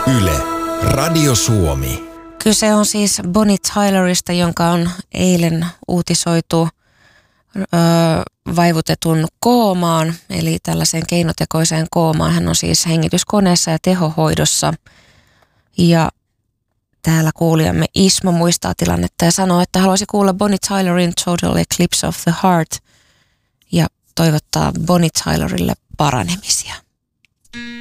Yle, Radio Suomi. Kyse on siis Bonnie Tylerista, jonka on eilen uutisoitu vaivutetun koomaan, eli tällaiseen keinotekoiseen koomaan. Hän on siis hengityskoneessa ja tehohoidossa. Ja täällä kuulijamme Ismo muistaa tilannetta ja sanoo, että haluaisi kuulla Bonnie Tylerin Total Eclipse of the Heart ja toivottaa Bonnie Tylerille paranemisia.